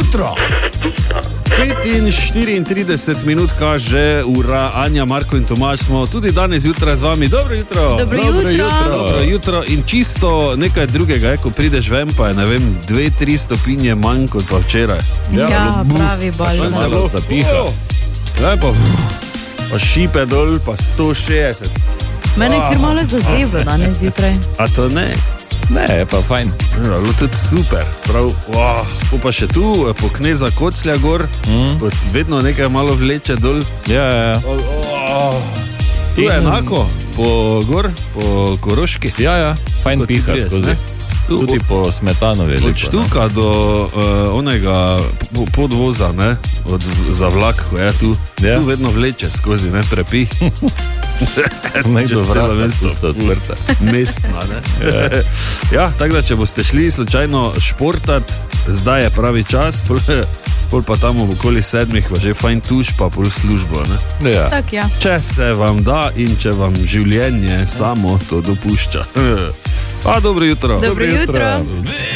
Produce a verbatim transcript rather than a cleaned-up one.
jutro. pet in štiriintrideset minut kaže ura, Anja, Marko in Tomaž smo tudi danes jutra z vami. Dobro jutro. Dobro jutro. jutro. Dobro jutro. In čisto nekaj drugega je, ko prideš ven, pa je, ne vem, dve, tri stopinje manj kot pa včeraj. Ja, ja pravi božje. Malo zapiha. Lepo. Pa šipe dol, pa sto šestdeset. Mene je kar malo zazeblo danes zjutraj. A to ne? Ne, pa fajn. Ja, tudi super. Prav, wow. Pa še tu, po Kneza Koclja gor, mm. vedno nekaj malo vleče dol. Ja, ja, ja. Oh, oh. Tu je enako, po gor, po Koroški. Ja, ja, fajn kot piha prijed, skozi. Ne? Tudi po Smetanovi. Od Štuka do uh, onega podvoza, ne? Od, za vlak, ko je tu, ja. Tu vedno vleče skozi, ne, prepih. Nekdo vrata mesto odprta. Mestna, ne? Ja, ja, tako da, če boste šli slučajno športat, zdaj je pravi čas, pol, pol pa tam okoli sedmih, pa že fajn tuš, pa pol službo, ne? Ja. Tak, ja. Če se vam da in če vam življenje samo to dopušča. Pa dobro jutro. Dobro jutro.